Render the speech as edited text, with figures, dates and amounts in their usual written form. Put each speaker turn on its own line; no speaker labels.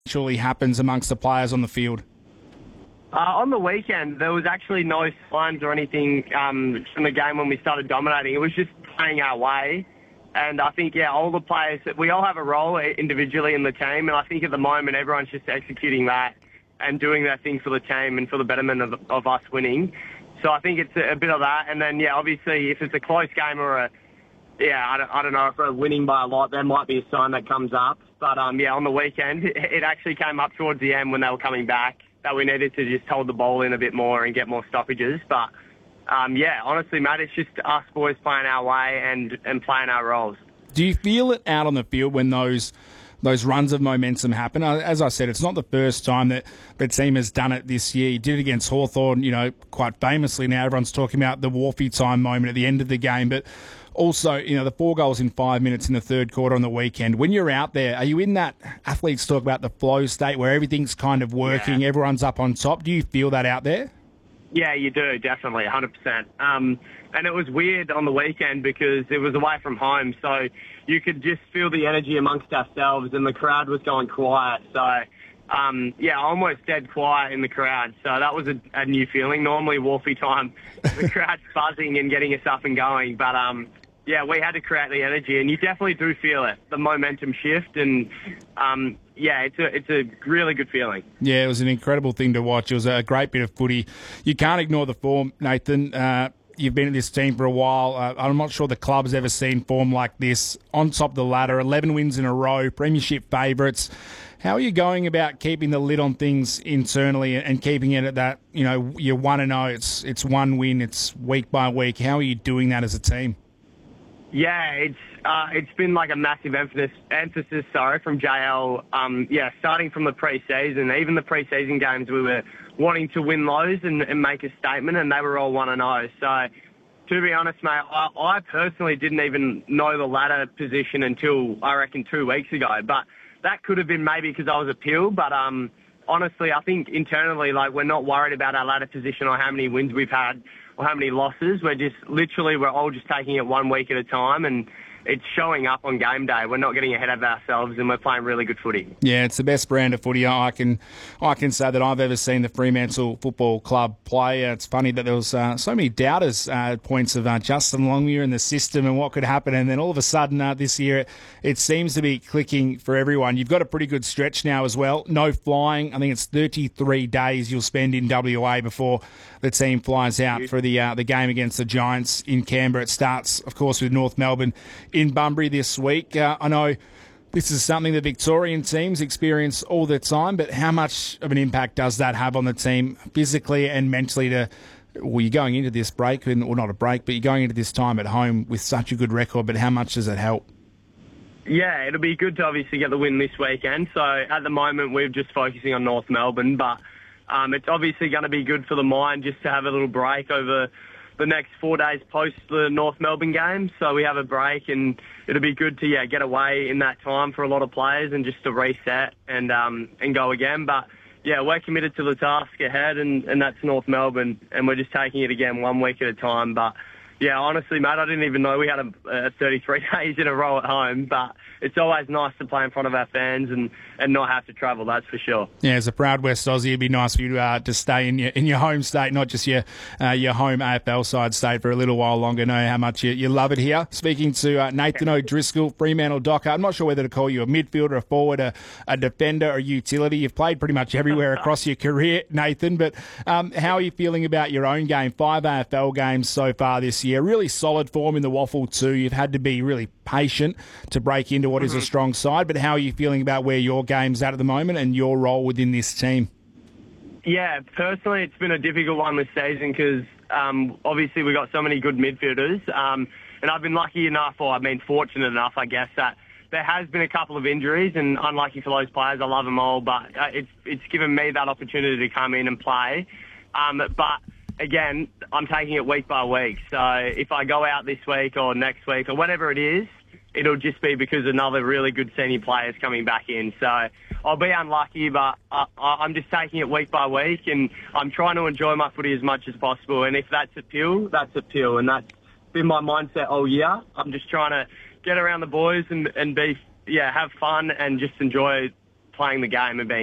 actually happens amongst the players on the field?
On the weekend, there was actually no signs or anything from the game when we started dominating. It was just playing our way. And I think, all the players, we all have a role individually in the team. And I think at the moment, everyone's just executing that and doing their thing for the team and for the betterment of us winning. So I think it's a bit of that. And then, obviously, if it's a close game or I don't know, if we're winning by a lot, there might be a sign that comes up. But, on the weekend, it actually came up towards the end when they were coming back that we needed to just hold the ball in a bit more and get more stoppages. But, honestly, Matt, it's just us boys playing our way and playing our roles.
Do you feel it out on the field when those runs of momentum happen? As I said, it's not the first time that the team has done it this year. You did it against Hawthorn, quite famously. Now everyone's talking about the Wharfie time moment at the end of the game. But also, the 4 goals in 5 minutes in the third quarter on the weekend. When you're out there, are you in that, athletes talk about the flow state where everything's kind of working, everyone's up on top? Do you feel that out there?
Yeah, you do, definitely, 100%. And it was weird on the weekend because it was away from home, so you could just feel the energy amongst ourselves, and the crowd was going quiet. So, almost dead quiet in the crowd. So that was a new feeling. Normally, Wharfie time, the crowd's buzzing and getting us up and going. But, we had to create the energy, and you definitely do feel it, the momentum shift, and it's a really good feeling.
Yeah, it was an incredible thing to watch. It was a great bit of footy. You can't ignore the form, Nathan. You've been at this team for a while. I'm not sure the club's ever seen form like this. On top of the ladder, 11 wins in a row, premiership favourites. How are you going about keeping the lid on things internally and keeping it at that, you're 1-0, it's one win, it's week by week. How are you doing that as a team?
Yeah, it's been like a massive emphasis from JL. Starting from the pre-season, even the pre-season games, we were wanting to win those and make a statement, and they were all 1-0. So, to be honest, mate, I personally didn't even know the ladder position until, I reckon, 2 weeks ago. But that could have been maybe because I was a pill. But honestly, I think internally, we're not worried about our ladder position or how many wins we've had or how many losses. We're all just taking it 1 week at a time, and it's showing up on game day. We're not getting ahead of ourselves, and we're playing really good footy.
Yeah, it's the best brand of footy I can say that I've ever seen the Fremantle Football Club play. It's funny that there was so many doubters at points of Justin Longmuir and the system and what could happen, and then all of a sudden this year it seems to be clicking for everyone. You've got a pretty good stretch now as well. No flying. I think it's 33 days you'll spend in WA before the team flies out for the game against the Giants in Canberra. It starts, of course, with North Melbourne in Bunbury this week. I know this is something the Victorian teams experience all the time, but how much of an impact does that have on the team physically and mentally you're going into this break, or not a break, but you're going into this time at home with such a good record, but how much does it help?
Yeah, it'll be good to obviously get the win this weekend. So at the moment, we're just focusing on North Melbourne, but it's obviously going to be good for the mind just to have a little break over the next 4 days post the North Melbourne game. So we have a break, and it'll be good to get away in that time for a lot of players and just to reset and go again. But we're committed to the task ahead, and that's North Melbourne, and we're just taking it again 1 week at a time. But honestly, mate, I didn't even know we had a 33 days in a row at home, but it's always nice to play in front of our fans and not have to travel, that's for sure.
Yeah, as a proud West Aussie, it'd be nice for you to stay in your home state, not just your home AFL side state for a little while longer. Know how much you love it here. Speaking to Nathan O'Driscoll, Fremantle Docker. I'm not sure whether to call you a midfielder, a forward, a defender, or a utility. You've played pretty much everywhere across your career, Nathan, but how are you feeling about your own game? 5 AFL games so far this year. Really solid form in the waffle too. You've had to be really patient to break into what is a strong side, but how are you feeling about where your game's at the moment and your role within this team?
Yeah, personally, it's been a difficult one this season because obviously we've got so many good midfielders, and I've been fortunate enough, I guess, that there has been a couple of injuries, and unlucky for those players. I love them all, but it's given me that opportunity to come in and play. But again, I'm taking it week by week. So if I go out this week or next week or whatever it is, it'll just be because another really good senior player is coming back in. So I'll be unlucky, but I'm just taking it week by week, and I'm trying to enjoy my footy as much as possible. And if that's a pill, that's a pill. And that's been my mindset all year. I'm just trying to get around the boys and have fun and just enjoy playing the game and being